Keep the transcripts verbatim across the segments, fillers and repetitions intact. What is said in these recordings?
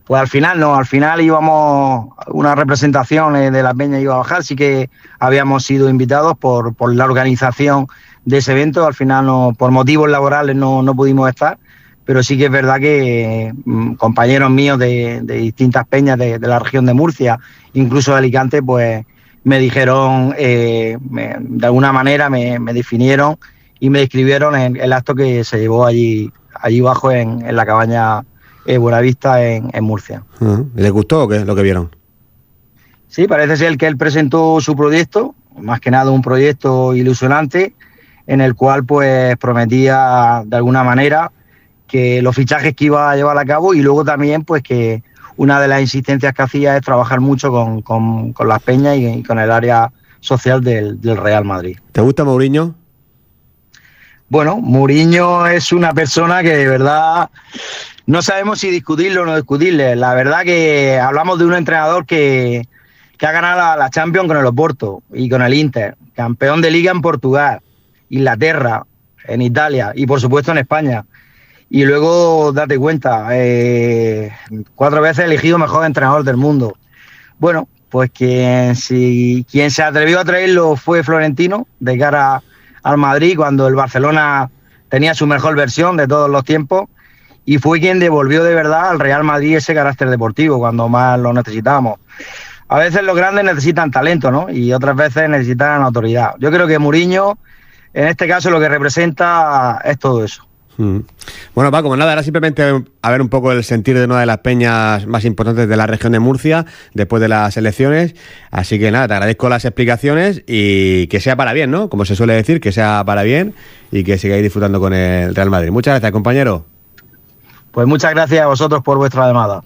Pues al final no, al final íbamos, una representación de la peña iba a bajar, sí que habíamos sido invitados por, por la organización de ese evento, al final no, por motivos laborales no, no pudimos estar, pero sí que es verdad que mmm, compañeros míos de, de distintas peñas de, de la región de Murcia, incluso de Alicante, pues me dijeron, eh, me, de alguna manera me, me definieron y me describieron en el acto que se llevó allí, allí abajo en, en la cabaña Eh, Buenavista en, en Murcia. Uh-huh. ¿Les gustó o qué lo que vieron? Sí, parece ser que él presentó su proyecto, más que nada un proyecto ilusionante, en el cual pues prometía de alguna manera que los fichajes que iba a llevar a cabo y luego también pues que una de las insistencias que hacía es trabajar mucho con, con, con las peñas y, y con el área social del, del Real Madrid. ¿Te gusta Mourinho? Bueno, Mourinho es una persona que de verdad no sabemos si discutirlo o no discutirle. La verdad que hablamos de un entrenador que, que ha ganado la, la Champions con el Oporto y con el Inter, campeón de Liga en Portugal, Inglaterra, en Italia y por supuesto en España. Y luego, date cuenta, eh, cuatro veces elegido mejor entrenador del mundo. Bueno, pues quien, si, quien se atrevió a traerlo fue Florentino, de cara al Madrid, cuando el Barcelona tenía su mejor versión de todos los tiempos, y fue quien devolvió de verdad al Real Madrid ese carácter deportivo cuando más lo necesitábamos. A veces los grandes necesitan talento, ¿no? Y otras veces necesitan autoridad. Yo creo que Mourinho, en este caso, lo que representa es todo eso. Mm. Bueno, Paco, pues nada, era simplemente a ver un poco el sentir de una de las peñas más importantes de la región de Murcia después de las elecciones. Así que nada, te agradezco las explicaciones y que sea para bien, ¿no? Como se suele decir, que sea para bien y que sigáis disfrutando con el Real Madrid. Muchas gracias, compañero. Pues muchas gracias a vosotros por vuestra llamada.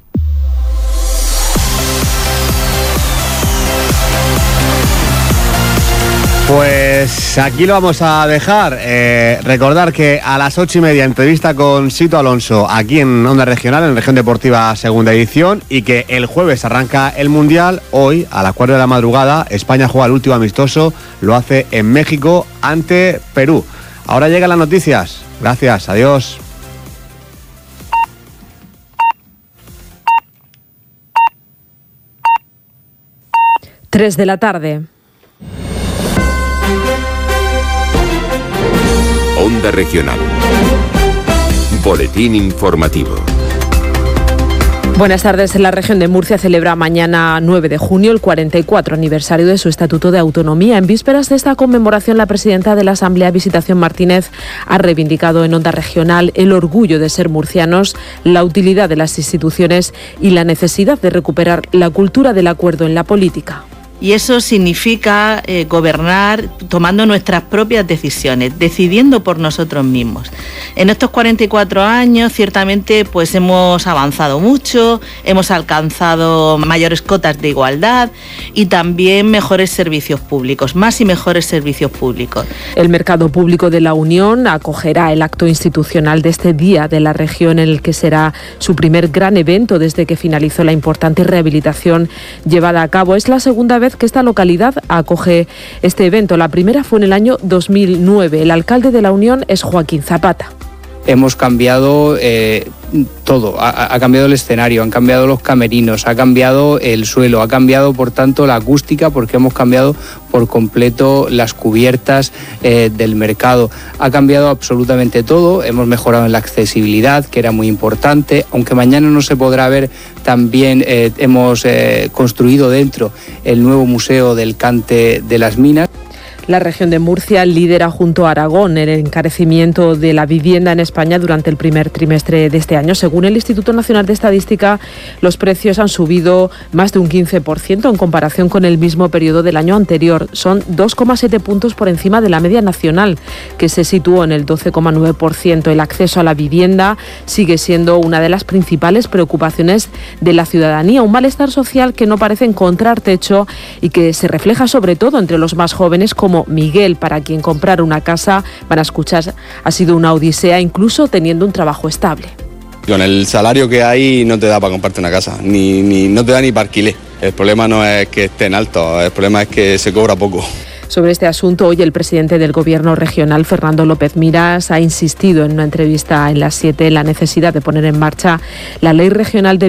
Pues aquí lo vamos a dejar. Eh, recordar que a las ocho y media entrevista con Sito Alonso aquí en Onda Regional, en Región Deportiva Segunda Edición, y que el jueves arranca el Mundial. Hoy, a las cuatro de la madrugada, España juega el último amistoso, lo hace en México ante Perú. Ahora llegan las noticias. Gracias, adiós. Tres de la tarde. Onda Regional. Boletín informativo. Buenas tardes. La región de Murcia celebra mañana nueve de junio el cuarenta y cuatro aniversario de su Estatuto de Autonomía. En vísperas de esta conmemoración, la presidenta de la Asamblea, Visitación Martínez, ha reivindicado en Onda Regional el orgullo de ser murcianos, la utilidad de las instituciones y la necesidad de recuperar la cultura del acuerdo en la política. Y eso significa eh, gobernar tomando nuestras propias decisiones, decidiendo por nosotros mismos. En estos cuarenta y cuatro años, ciertamente, pues hemos avanzado mucho, hemos alcanzado mayores cotas de igualdad y también mejores servicios públicos, más y mejores servicios públicos. El Mercado Público de la Unión acogerá el acto institucional de este Día de la Región, en el que será su primer gran evento desde que finalizó la importante rehabilitación llevada a cabo. Es la segunda vez que esta localidad acoge este evento. La primera fue en el año dos mil nueve. El alcalde de la Unión es Joaquín Zapata. Hemos cambiado eh, todo, ha, ha cambiado el escenario, han cambiado los camerinos, ha cambiado el suelo, ha cambiado por tanto la acústica, porque hemos cambiado por completo las cubiertas eh, del mercado. Ha cambiado absolutamente todo, hemos mejorado en la accesibilidad, que era muy importante, aunque mañana no se podrá ver, también eh, hemos eh, construido dentro el nuevo Museo del Cante de las Minas. La región de Murcia lidera junto a Aragón el encarecimiento de la vivienda en España durante el primer trimestre de este año. Según el Instituto Nacional de Estadística, los precios han subido más de un quince por ciento en comparación con el mismo periodo del año anterior. Son dos coma siete puntos por encima de la media nacional, que se situó en el doce coma nueve por ciento. El acceso a la vivienda sigue siendo una de las principales preocupaciones de la ciudadanía, un malestar social que no parece encontrar techo y que se refleja sobre todo entre los más jóvenes, como Miguel, para quien comprar una casa, van a escuchar, ha sido una odisea, incluso teniendo un trabajo estable. Con el salario que hay no te da para comprarte una casa, ni, ni no te da ni para alquiler. El problema no es que estén altos, el problema es que se cobra poco. Sobre este asunto, hoy el presidente del Gobierno regional, Fernando López Miras, ha insistido en una entrevista en las siete en la necesidad de poner en marcha la Ley Regional de